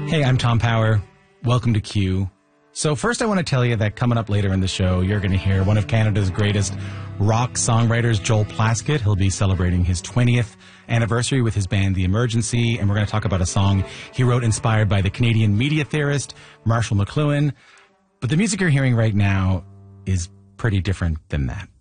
Hey, I'm Tom Power. Welcome to Q. So first I want to tell you that coming up later in the show, you're going to hear one of Canada's greatest rock songwriters, Joel Plaskett. He'll be celebrating his 20th anniversary with his band The Emergency, and we're going to talk about a song he wrote inspired by the Canadian media theorist Marshall McLuhan. But the music you're hearing right now is pretty different than that.